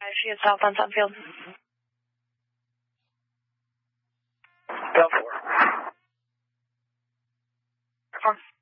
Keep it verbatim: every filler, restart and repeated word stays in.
She is south on Sunfield. Bell four. Four.